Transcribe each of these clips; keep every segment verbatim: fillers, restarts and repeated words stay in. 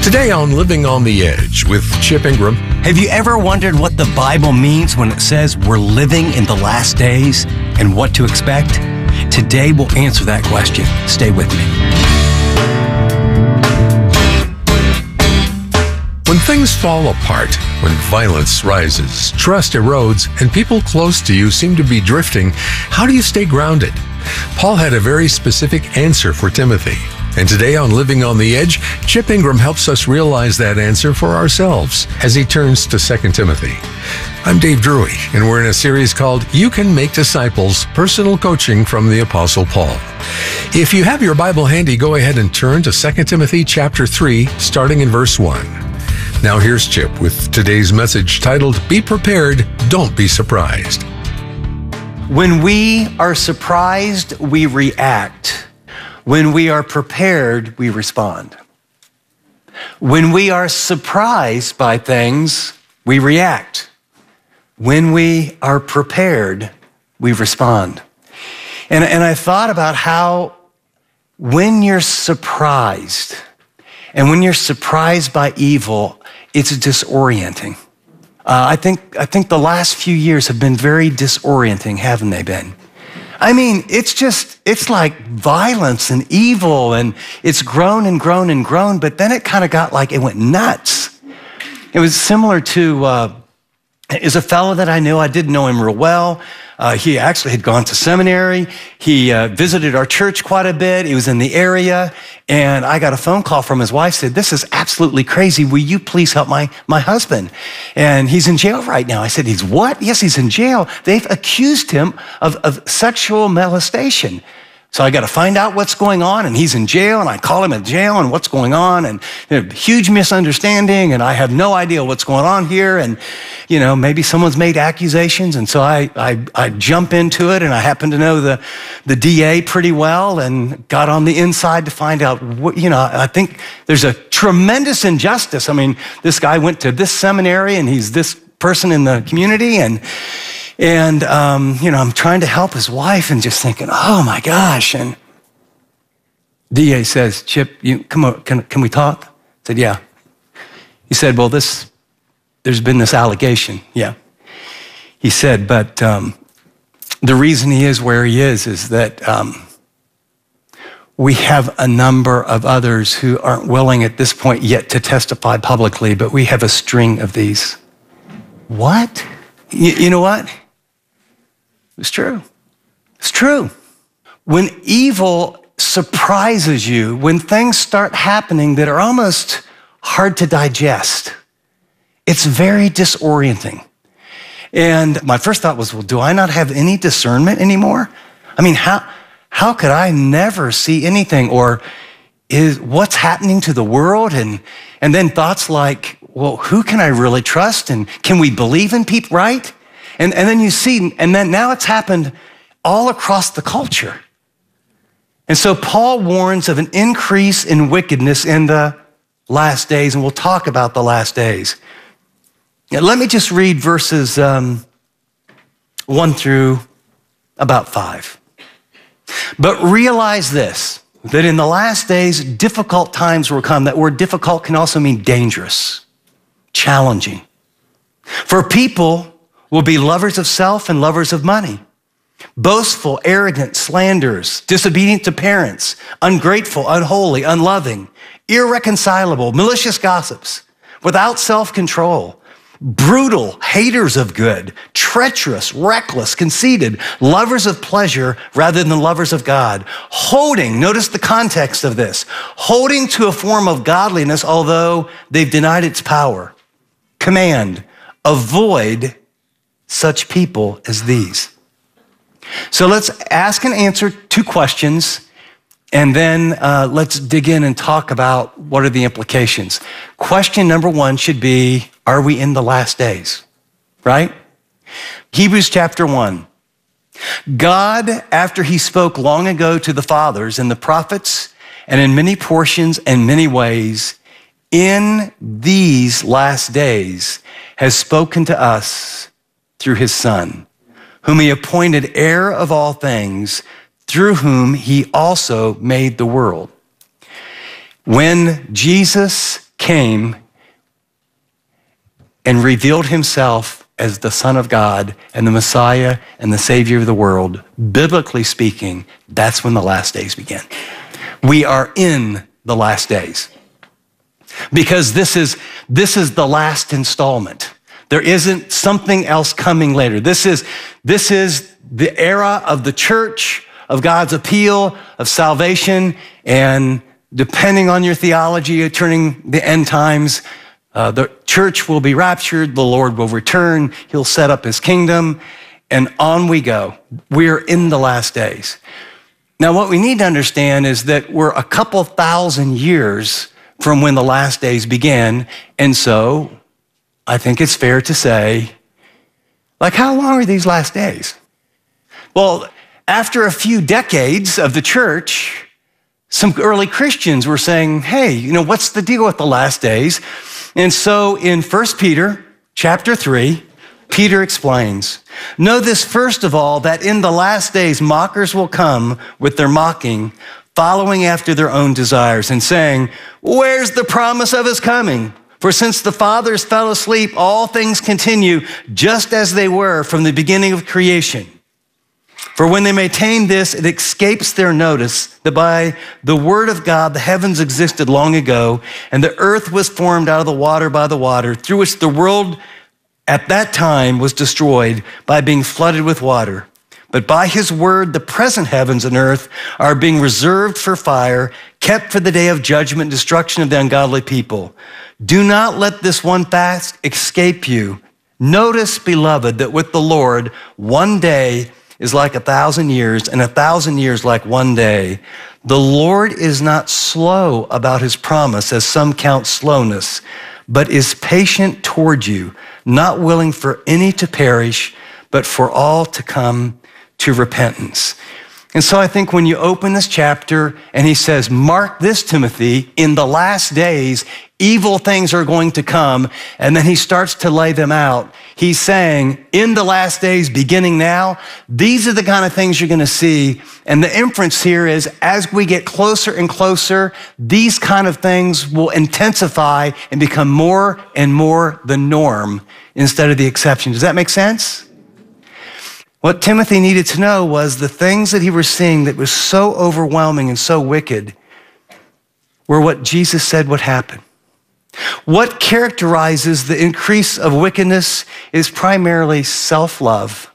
Today on Living on the Edge with Chip Ingram. Have you ever wondered what the Bible means when it says we're living in the last days and what to expect? Today we'll answer that question. Stay with me. When things fall apart, when violence rises, trust erodes, and people close to you seem to be drifting, how do you stay grounded? Paul had a very specific answer for Timothy. And today on Living on the Edge, Chip Ingram helps us realize that answer for ourselves as he turns to Second Timothy. I'm Dave Drury, and we're in a series called You Can Make Disciples, Personal Coaching from the Apostle Paul. If you have your Bible handy, go ahead and turn to Second Timothy chapter three, starting in verse one. Now here's Chip with today's message titled, Be Prepared, Don't Be Surprised. When we are surprised, we react. When we are prepared, we respond. When we are surprised by things, we react. When we are prepared, we respond. And, and I thought about how when you're surprised, and when you're surprised by evil, it's disorienting. Uh, I think, I think the last few years have been very disorienting, haven't they been? I mean, it's just, it's like violence and evil, and it's grown and grown and grown, but then it kind of got like, it went nuts. It was similar to, uh, is a fellow that I knew. I didn't know him real well. Uh, he actually had gone to seminary. He uh, visited our church quite a bit. He was in the area, and I got a phone call from his wife, said, this is absolutely crazy. Will you please help my, my husband? And he's in jail right now. I said, he's what? Yes, he's in jail. They've accused him of, of sexual molestation. So I got to find out what's going on, and he's in jail, and I call him in jail, and what's going on, and you know, huge misunderstanding, and I have no idea what's going on here, and you know, maybe someone's made accusations, and so I, I, I jump into it, and I happen to know the, the D A pretty well, and got on the inside to find out what, you know, I think there's a tremendous injustice. I mean, this guy went to this seminary, and he's this person in the community, and And, um, you know, I'm trying to help his wife and just thinking, oh my gosh. And D A says, Chip, you, come on, can, can we talk? I said, yeah. He said, well, this, there's been this allegation. Yeah. He said, but um, the reason he is where he is is that um, we have a number of others who aren't willing at this point yet to testify publicly, but we have a string of these. What? You, you know what? It's true. It's true. When evil surprises you, when things start happening that are almost hard to digest, it's very disorienting. And my first thought was, well, do I not have any discernment anymore? I mean, how, how could I never see anything? Or is what's happening to the world? And, and then thoughts like, well, who can I really trust? And can we believe in people, right? And, and then you see, and then now it's happened all across the culture. And so Paul warns of an increase in wickedness in the last days, and we'll talk about the last days. Now, let me just read verses um, one through about five. But realize this, that in the last days, difficult times will come. That word difficult can also mean dangerous, challenging. For people will be lovers of self and lovers of money, boastful, arrogant, slanderers, disobedient to parents, ungrateful, unholy, unloving, irreconcilable, malicious gossips, without self-control, brutal, haters of good, treacherous, reckless, conceited, lovers of pleasure rather than lovers of God, holding, notice the context of this, holding to a form of godliness, although they've denied its power. Command, avoid such people as these. So let's ask and answer two questions, and then uh, let's dig in and talk about what are the implications. Question number one should be, are we in the last days, right? Hebrews chapter one. God, after he spoke long ago to the fathers and the prophets, and in many portions and many ways, in these last days has spoken to us through his Son, whom he appointed heir of all things, through whom he also made the world. When Jesus came and revealed himself as the Son of God and the Messiah and the Savior of the world, biblically speaking, that's when the last days begin. We are in the last days because this is, this is the last installment. There isn't something else coming later. This is, this is the era of the church, of God's appeal, of salvation, and depending on your theology, turning the end times, uh, the church will be raptured, the Lord will return, he'll set up his kingdom, and on we go. We're in the last days. Now, what we need to understand is that we're a couple thousand years from when the last days began, and so I think it's fair to say, like, how long are these last days? Well, after a few decades of the church, some early Christians were saying, hey, you know, what's the deal with the last days? And so in First Peter chapter three, Peter explains, know this first of all, that in the last days mockers will come with their mocking, following after their own desires and saying, where's the promise of his coming? For since the fathers fell asleep, all things continue just as they were from the beginning of creation. For when they maintain this, it escapes their notice that by the word of God, the heavens existed long ago, and the earth was formed out of the water by the water, through which the world at that time was destroyed by being flooded with water. But by his word, the present heavens and earth are being reserved for fire, kept for the day of judgment and destruction of the ungodly people. Do not let this one fact escape you. Notice, beloved, that with the Lord, one day is like a thousand years, and a thousand years like one day. The Lord is not slow about his promise, as some count slowness, but is patient toward you, not willing for any to perish, but for all to come to repentance. And so I think when you open this chapter and he says, mark this, Timothy, in the last days, evil things are going to come. And then he starts to lay them out. He's saying, in the last days, beginning now, these are the kind of things you're going to see. And the inference here is, as we get closer and closer, these kind of things will intensify and become more and more the norm instead of the exception. Does that make sense? What Timothy needed to know was the things that he was seeing that was so overwhelming and so wicked were what Jesus said would happen. What characterizes the increase of wickedness is primarily self-love,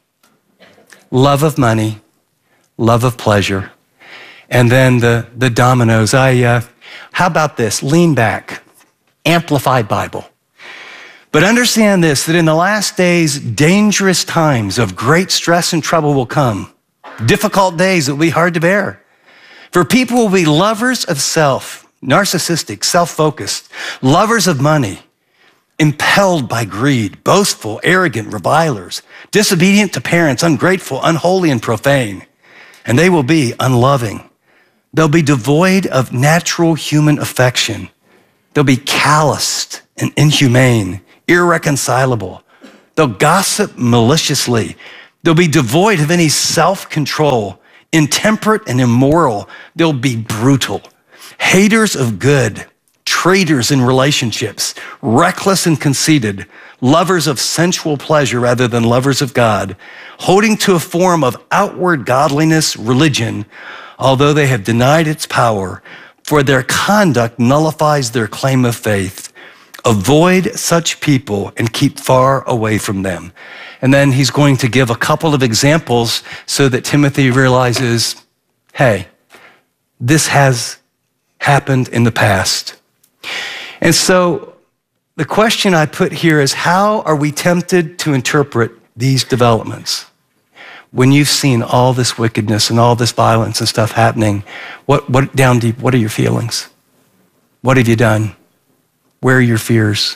love of money, love of pleasure, and then the, the dominoes. I, uh, how about this? Lean back, Amplified Bible. But understand this, that in the last days, dangerous times of great stress and trouble will come. Difficult days that will be hard to bear. For people will be lovers of self, narcissistic, self-focused, lovers of money, impelled by greed, boastful, arrogant, revilers, disobedient to parents, ungrateful, unholy, and profane. And they will be unloving. They'll be devoid of natural human affection. They'll be calloused and inhumane, irreconcilable. They'll gossip maliciously. They'll be devoid of any self-control, intemperate and immoral. They'll be brutal, haters of good, traitors in relationships, reckless and conceited, lovers of sensual pleasure rather than lovers of God, holding to a form of outward godliness, religion, although they have denied its power, for their conduct nullifies their claim of faith. Avoid such people and keep far away from them. And then he's going to give a couple of examples so that Timothy realizes, hey, this has happened in the past. And so the question I put here is, how are we tempted to interpret these developments? When you've seen all this wickedness and all this violence and stuff happening, what, what down deep, what are your feelings? What have you done? Where are your fears?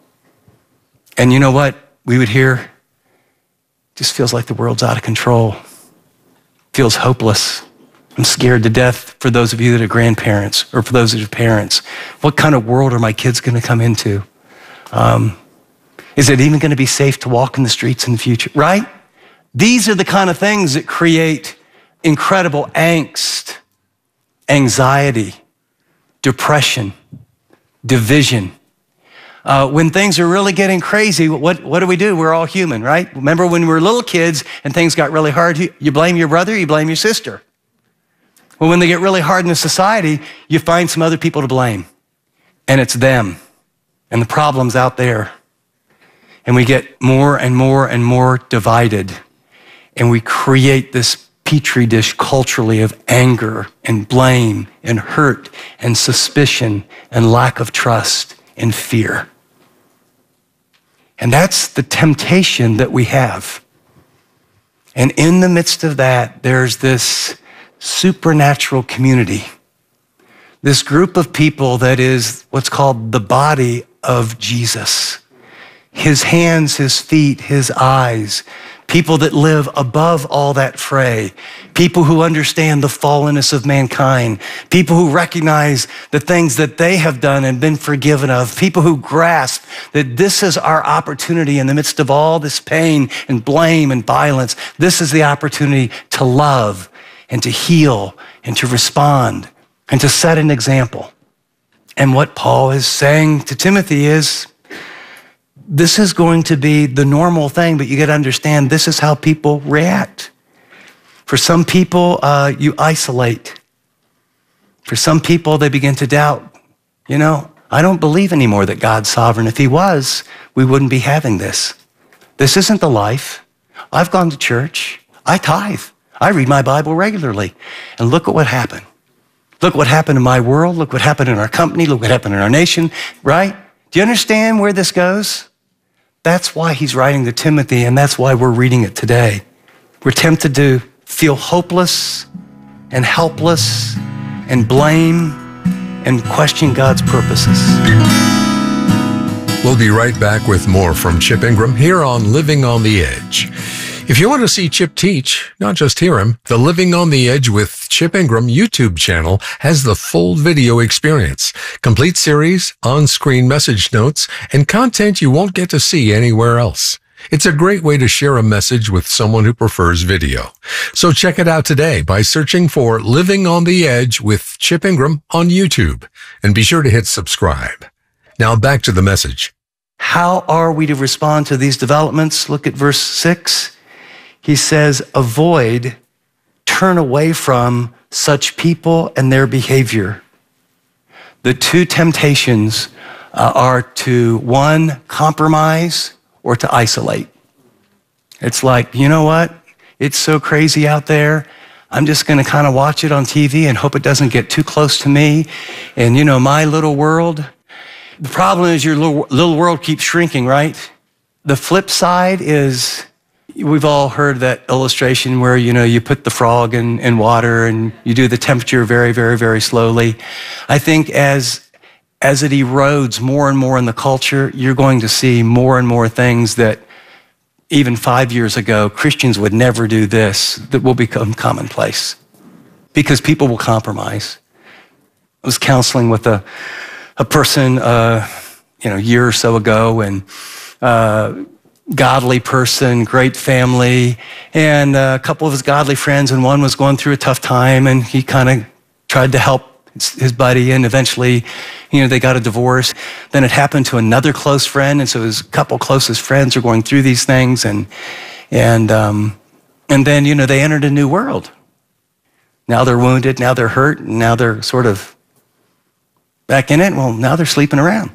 And you know what we would hear? Just feels like the world's out of control. Feels hopeless. I'm scared to death for those of you that are grandparents or for those that are parents. What kind of world are my kids going to come into? Um, is it even going to be safe to walk in the streets in the future, right? These are the kind of things that create incredible angst, anxiety, depression, division, Uh, when things are really getting crazy, what, what do we do? We're all human, right? Remember when we were little kids and things got really hard, you, you blame your brother, you blame your sister. Well, when they get really hard in the society, you find some other people to blame. And it's them. And the problem's out there. And we get more and more and more divided. And we create this petri dish culturally of anger and blame and hurt and suspicion and lack of trust and fear. And that's the temptation that we have. And in the midst of that, there's this supernatural community, this group of people that is what's called the body of Jesus. His hands, his feet, his eyes, people that live above all that fray, people who understand the fallenness of mankind, people who recognize the things that they have done and been forgiven of, people who grasp that this is our opportunity in the midst of all this pain and blame and violence. This is the opportunity to love and to heal and to respond and to set an example. And what Paul is saying to Timothy is, this is going to be the normal thing, but you got to understand this is how people react. For some people, uh, you isolate. For some people, they begin to doubt. You know, I don't believe anymore that God's sovereign. If he was, we wouldn't be having this. This isn't the life. I've gone to church. I tithe. I read my Bible regularly. And look at what happened. Look what happened in my world. Look what happened in our company. Look what happened in our nation, right? Do you understand where this goes? That's why he's writing to Timothy, and that's why we're reading it today. We're tempted to feel hopeless and helpless and blame and question God's purposes. We'll be right back with more from Chip Ingram here on Living on the Edge. If you want to see Chip teach, not just hear him, the Living on the Edge with Chip Ingram YouTube channel has the full video experience, complete series, on-screen message notes, and content you won't get to see anywhere else. It's a great way to share a message with someone who prefers video. So check it out today by searching for Living on the Edge with Chip Ingram on YouTube, and be sure to hit subscribe. Now back to the message. How are we to respond to these developments? Look at verse six. He says, avoid, turn away from such people and their behavior. The two temptations uh, are to, one, compromise or to isolate. It's like, you know what? It's so crazy out there. I'm just going to kind of watch it on T V and hope it doesn't get too close to me. And, you know, my little world. The problem is your little, little world keeps shrinking, right? The flip side is, we've all heard that illustration where, you know, you put the frog in, in water and you do the temperature very, very, very slowly. I think as, as it erodes more and more in the culture, you're going to see more and more things that even five years ago, Christians would never do this, that will become commonplace because people will compromise. I was counseling with a, a person, uh, you know, a year or so ago, and uh, godly person, great family, and a couple of his godly friends, and one was going through a tough time, and he kind of tried to help his buddy, and eventually, you know, they got a divorce. Then it happened to another close friend, and so his couple closest friends are going through these things, and and um, and then, you know, they entered a new world. Now they're wounded, now they're hurt, and now they're sort of back in it. Well, now they're sleeping around.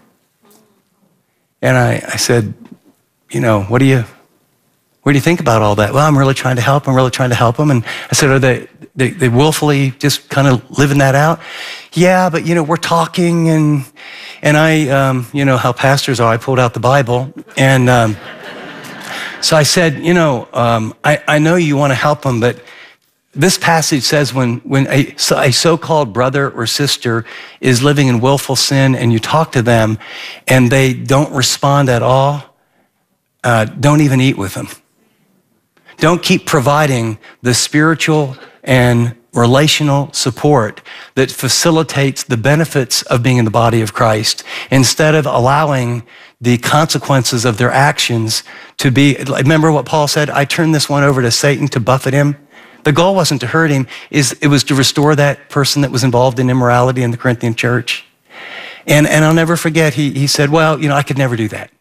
And I, I said, you know, what do you, what do you think about all that? Well, I'm really trying to help. I'm really trying to help them. And I said, are they, they, they willfully just kind of living that out? Yeah, but, you know, we're talking, and, and I, um, you know, how pastors are, I pulled out the Bible. And um, so I said, you know, um, I, I know you want to help them, but this passage says when, when a, a so-called brother or sister is living in willful sin and you talk to them and they don't respond at all, uh, don't even eat with them. Don't keep providing the spiritual and relational support that facilitates the benefits of being in the body of Christ, instead of allowing the consequences of their actions to be. Remember what Paul said? I turned this one over to Satan to buffet him. The goal wasn't to hurt him, is it was to restore that person that was involved in immorality in the Corinthian church. And, and I'll never forget, he, he said, well, you know, I could never do that,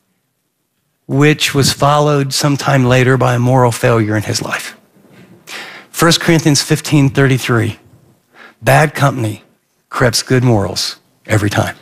which was followed sometime later by a moral failure in his life. First Corinthians fifteen thirty-three, bad company corrupts good morals every time.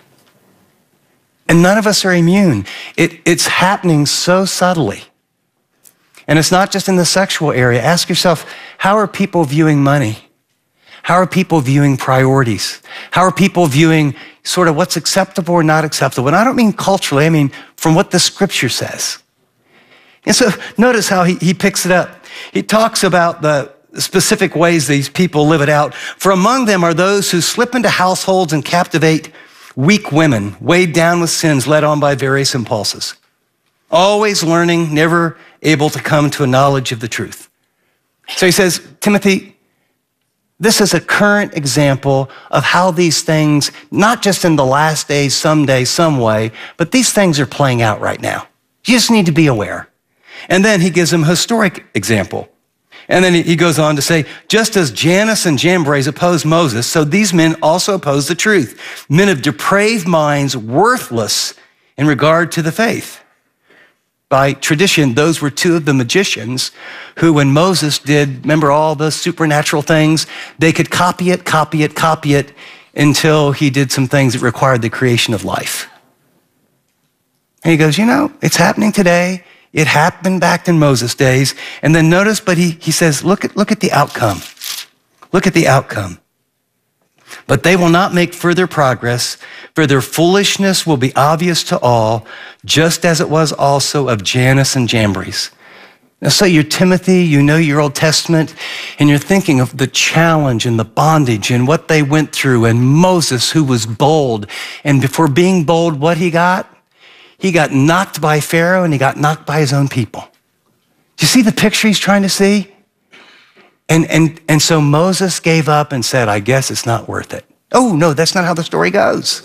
And none of us are immune. It, it's happening so subtly. And it's not just in the sexual area. Ask yourself, how are people viewing money? How are people viewing priorities? How are people viewing sort of what's acceptable or not acceptable? And I don't mean culturally, I mean from what the scripture says. And so notice how he, he picks it up. He talks about the specific ways these people live it out. For among them are those who slip into households and captivate weak women, weighed down with sins, led on by various impulses. Always learning, never able to come to a knowledge of the truth. So he says, Timothy, this is a current example of how these things, not just in the last days, someday, some way, but these things are playing out right now. You just need to be aware. And then he gives them a historic example. And then he goes on to say, just as Jannes and Jambres opposed Moses, so these men also oppose the truth. Men of depraved minds, worthless in regard to the faith. By tradition, those were two of the magicians who, when Moses did, remember all the supernatural things, they could copy it, copy it, copy it until he did some things that required the creation of life. And he goes, you know, it's happening today. It happened back in Moses' days. And then notice, but he, he says, look at, look at the outcome. Look at the outcome. But they will not make further progress, for their foolishness will be obvious to all, just as it was also of Jannes and Jambres. Now, so you're Timothy, you know your Old Testament, and you're thinking of the challenge and the bondage and what they went through, and Moses, who was bold. And before being bold, what he got? He got knocked by Pharaoh, and he got knocked by his own people. Do you see the picture he's trying to see? And, and, and so Moses gave up and said, I guess it's not worth it. Oh, no, that's not how the story goes.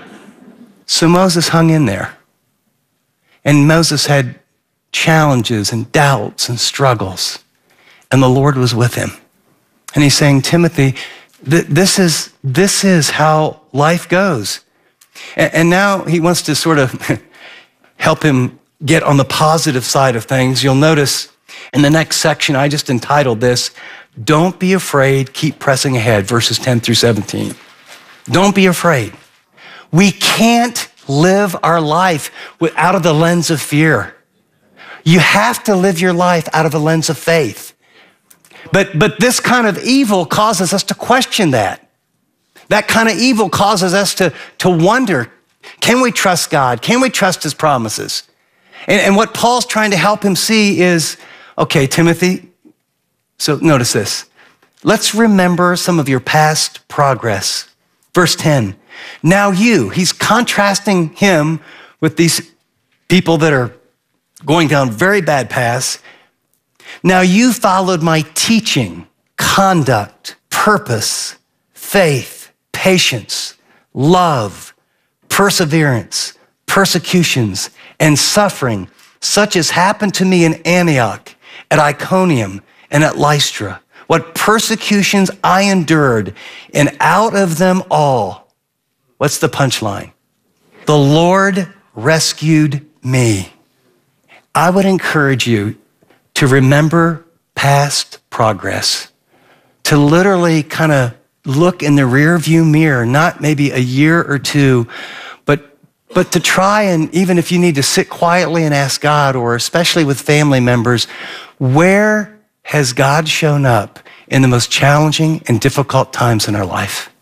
So Moses hung in there. And Moses had challenges and doubts and struggles. And the Lord was with him. And he's saying, Timothy, th- this is, this is how life goes. And, and now he wants to sort of help him get on the positive side of things. You'll notice in the next section, I just entitled this, Don't Be Afraid, Keep Pressing Ahead, verses ten through seventeen. Don't be afraid. We can't live our life out of the lens of fear. You have to live your life out of a lens of faith. But, but this kind of evil causes us to question that. That kind of evil causes us to, to wonder, can we trust God? Can we trust his promises? And, and what Paul's trying to help him see is, okay, Timothy, so notice this. Let's remember some of your past progress. Verse ten, now you, he's contrasting him with these people that are going down very bad paths. Now you followed my teaching, conduct, purpose, faith, patience, love, perseverance, persecutions, and suffering, such as happened to me in Antioch, at Iconium, and at Lystra. What persecutions I endured, and out of them all, what's the punchline? The Lord rescued me. I would encourage you to remember past progress, to literally kind of look in the rear view mirror, not maybe a year or two, but, but to try and, even if you need to sit quietly and ask God, or especially with family members, where has God shown up in the most challenging and difficult times in our life?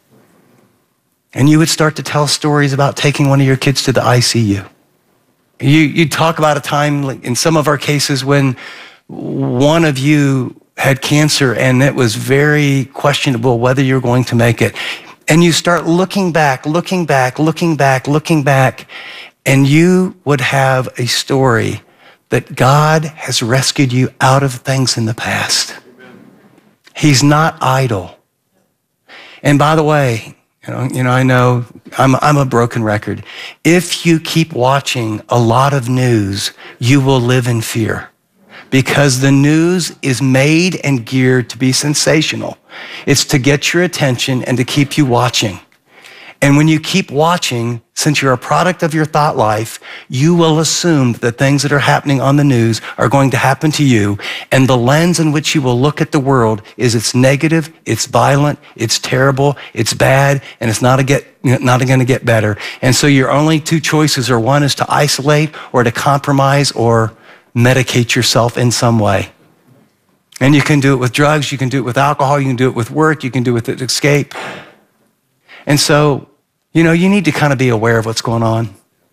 And you would start to tell stories about taking one of your kids to the I C U. You, you'd talk about a time, like in some of our cases, when one of you had cancer and it was very questionable whether you're going to make it. And you start looking back, looking back, looking back, looking back, and you would have a story that God has rescued you out of things in the past. He's not idle. And by the way, you know, you know I know I'm, I'm a broken record. If you keep watching a lot of news, you will live in fear, because the news is made and geared to be sensational. It's to get your attention and to keep you watching. And when you keep watching, since you're a product of your thought life, you will assume that the things that are happening on the news are going to happen to you. And the lens in which you will look at the world is it's negative, it's violent, it's terrible, it's bad, and it's not, a get, not going to get better. And so your only two choices are one is to isolate or to compromise or medicate yourself in some way. And you can do it with drugs, you can do it with alcohol, you can do it with work, you can do it with escape. And so, you know, you need to kind of be aware of what's going on.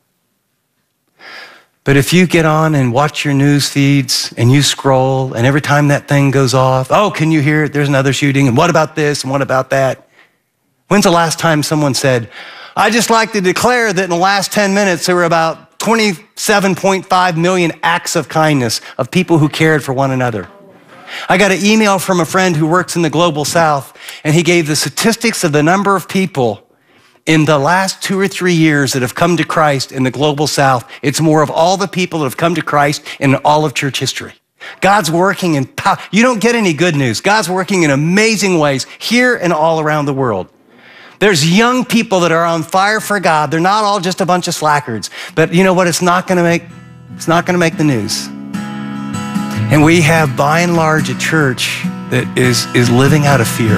But if you get on and watch your news feeds and you scroll and every time that thing goes off, oh, can you hear it? There's another shooting. And what about this? And what about that? When's the last time someone said, I just like to declare that in the last ten minutes, there were about twenty-seven point five million acts of kindness of people who cared for one another. I got an email from a friend who works in the Global South, and he gave the statistics of the number of people in the last two or three years that have come to Christ in the Global South. It's more of all the people that have come to Christ in all of church history. God's working in power. You don't get any good news. God's working in amazing ways here and all around the world. There's young people that are on fire for God. They're not all just a bunch of slackers. But you know what? It's not going to make, it's not going to make the news. And we have, by and large, a church that is, is living out of fear.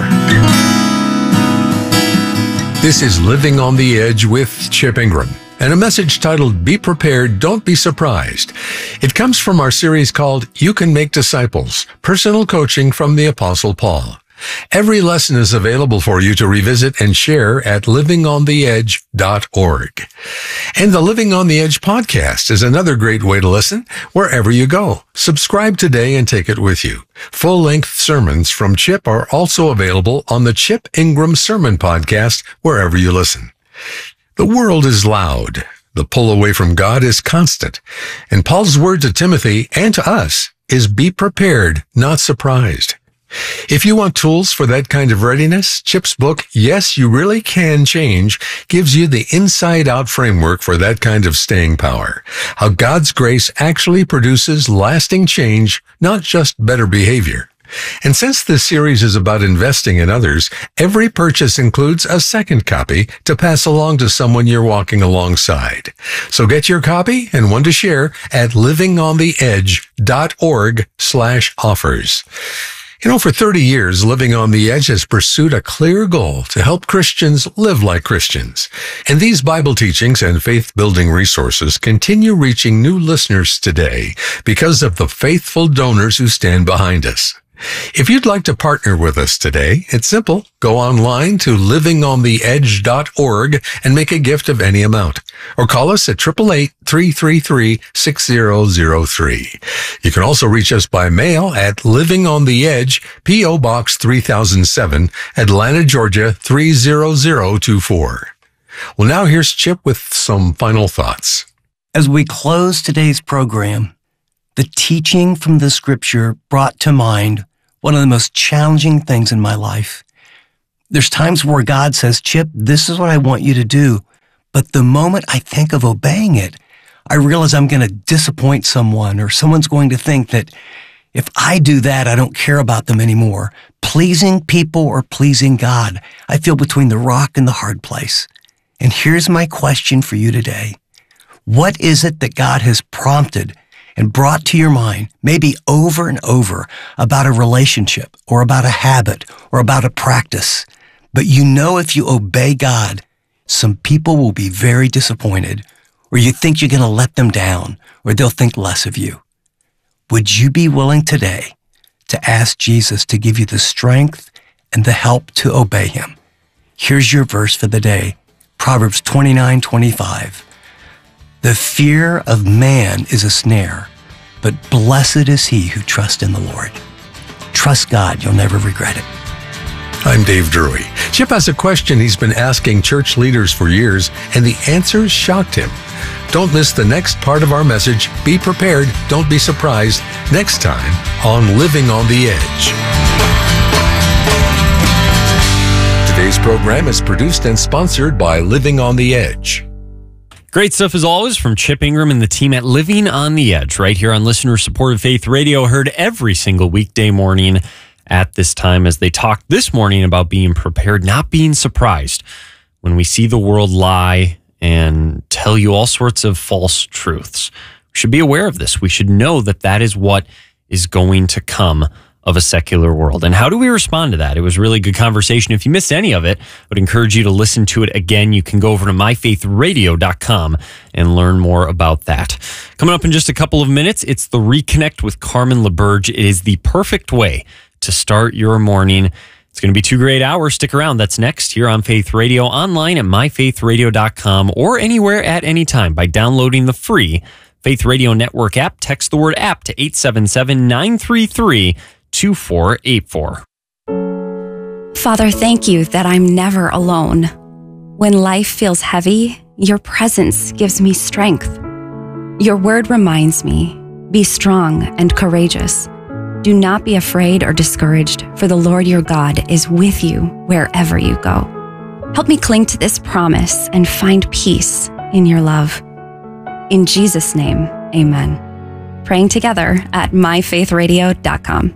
This is Living on the Edge with Chip Ingram, and a message titled, Be Prepared, Don't Be Surprised. It comes from our series called You Can Make Disciples, Personal Coaching from the Apostle Paul. Every lesson is available for you to revisit and share at living on the edge dot org. And the Living on the Edge podcast is another great way to listen wherever you go. Subscribe today and take it with you. Full-length sermons from Chip are also available on the Chip Ingram Sermon Podcast wherever you listen. The world is loud. The pull away from God is constant. And Paul's word to Timothy and to us is be prepared, not surprised. If you want tools for that kind of readiness, Chip's book, Yes, You Really Can Change, gives you the inside-out framework for that kind of staying power. How God's grace actually produces lasting change, not just better behavior. And since this series is about investing in others, every purchase includes a second copy to pass along to someone you're walking alongside. So get your copy and one to share at living on the edge dot org slash offers. You know, for thirty years, Living on the Edge has pursued a clear goal to help Christians live like Christians. And these Bible teachings and faith-building resources continue reaching new listeners today because of the faithful donors who stand behind us. If you'd like to partner with us today, it's simple. Go online to living on the edge dot org and make a gift of any amount. Or call us at eight eight eight, three three three, six zero zero three. You can also reach us by mail at Living on the Edge, P O Box three thousand seven, Atlanta, Georgia three zero zero two four. Well, now here's Chip with some final thoughts. As we close today's program, the teaching from the scripture brought to mind one of the most challenging things in my life. There's times where God says, Chip, this is what I want you to do. But the moment I think of obeying it, I realize I'm going to disappoint someone, or someone's going to think that if I do that, I don't care about them anymore. Pleasing people or pleasing God, I feel between the rock and the hard place. And here's my question for you today. What is it that God has prompted and brought to your mind, maybe over and over, about a relationship or about a habit or about a practice? But you know if you obey God, some people will be very disappointed, or you think you're going to let them down, or they'll think less of you. Would you be willing today to ask Jesus to give you the strength and the help to obey him? Here's your verse for the day, Proverbs twenty-nine twenty-five. The fear of man is a snare, but blessed is he who trusts in the Lord. Trust God, you'll never regret it. I'm Dave Drury. Chip has a question he's been asking church leaders for years, and the answers shocked him. Don't miss the next part of our message. Be prepared, don't be surprised, next time on Living on the Edge. Today's program is produced and sponsored by Living on the Edge. Great stuff as always from Chip Ingram and the team at Living on the Edge, right here on listener-supported Faith Radio, heard every single weekday morning at this time as they talked this morning about being prepared, not being surprised when we see the world lie and tell you all sorts of false truths. We should be aware of this. We should know that that is what is going to come of a secular world. And how do we respond to that? It was a really good conversation. If you missed any of it, I would encourage you to listen to it again. You can go over to my faith radio dot com and learn more about that. Coming up in just a couple of minutes, it's the Reconnect with Carmen LaBerge. It is the perfect way to start your morning. It's going to be two great hours. Stick around. That's next here on Faith Radio, online at my faith radio dot com, or anywhere at any time by downloading the free Faith Radio Network app. Text the word app to eight seven seven, nine three three, two four eight four. Father, thank you that I'm never alone. When life feels heavy, your presence gives me strength. Your word reminds me, be strong and courageous. Do not be afraid or discouraged, for the Lord your God is with you wherever you go. Help me cling to this promise and find peace in your love. In Jesus' name, amen. Praying together at my faith radio dot com.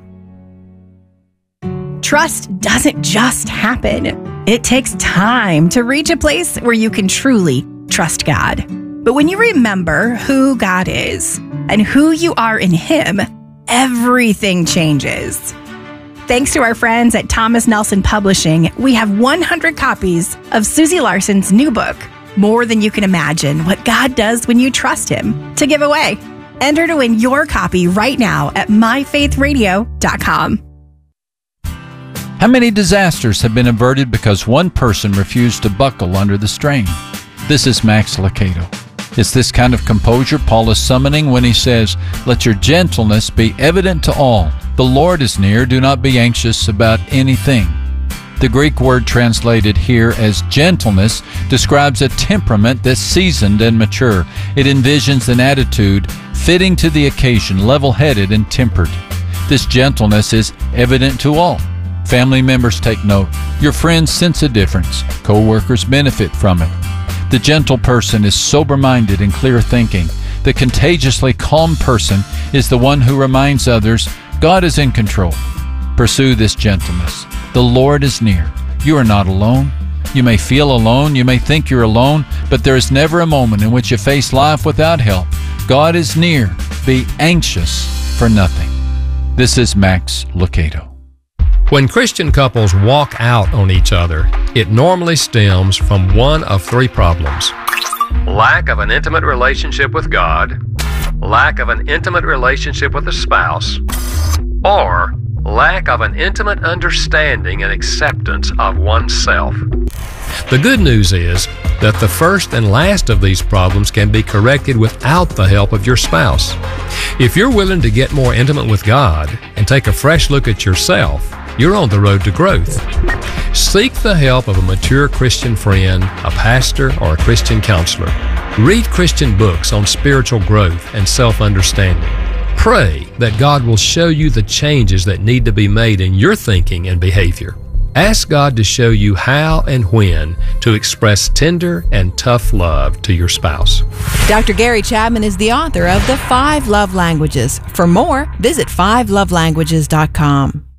Trust doesn't just happen. It takes time to reach a place where you can truly trust God. But when you remember who God is and who you are in Him, everything changes. Thanks to our friends at Thomas Nelson Publishing, we have one hundred copies of Susie Larson's new book, More Than You Can Imagine, What God Does When You Trust Him, to give away. Enter to win your copy right now at my faith radio dot com. How many disasters have been averted because one person refused to buckle under the strain? This is Max Lucado. It's this kind of composure Paul is summoning when he says, "Let your gentleness be evident to all. The Lord is near. Do not be anxious about anything." The Greek word translated here as gentleness describes a temperament that's seasoned and mature. It envisions an attitude fitting to the occasion, level-headed and tempered. This gentleness is evident to all. Family members take note. Your friends sense a difference. Co-workers benefit from it. The gentle person is sober-minded and clear-thinking. The contagiously calm person is the one who reminds others God is in control. Pursue this gentleness. The Lord is near. You are not alone. You may feel alone. You may think you're alone, but there is never a moment in which you face life without help. God is near. Be anxious for nothing. This is Max Lucado. When Christian couples walk out on each other, it normally stems from one of three problems: lack of an intimate relationship with God, lack of an intimate relationship with a spouse, or lack of an intimate understanding and acceptance of oneself. The good news is that the first and last of these problems can be corrected without the help of your spouse. If you're willing to get more intimate with God and take a fresh look at yourself, you're on the road to growth. Seek the help of a mature Christian friend, a pastor, or a Christian counselor. Read Christian books on spiritual growth and self-understanding. Pray that God will show you the changes that need to be made in your thinking and behavior. Ask God to show you how and when to express tender and tough love to your spouse. Doctor Gary Chapman is the author of The Five Love Languages. For more, visit five love languages dot com.